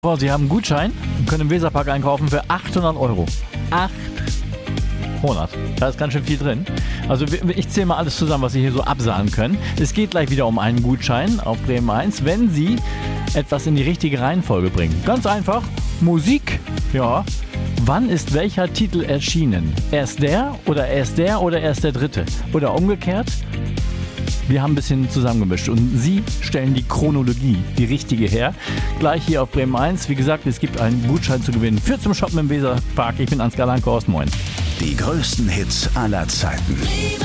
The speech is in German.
Oh, Sie haben einen Gutschein und können im Weserpark einkaufen für 800 Euro. 800. Da ist ganz schön viel drin. Also ich zähle mal alles zusammen, was Sie hier so absahen können. Es geht gleich wieder um einen Gutschein auf Bremen 1, wenn Sie etwas in die richtige Reihenfolge bringen. Ganz einfach. Musik. Ja. Wann ist welcher Titel erschienen? Erst der oder erst der oder erst der dritte? Oder umgekehrt? Wir haben ein bisschen zusammengemischt und Sie stellen die Chronologie, die richtige her. Gleich hier auf Bremen 1. Wie gesagt, es gibt einen Gutschein zu gewinnen für zum Shoppen im Weserpark. Ich bin Ansgar Lankhorst. Moin. Die größten Hits aller Zeiten.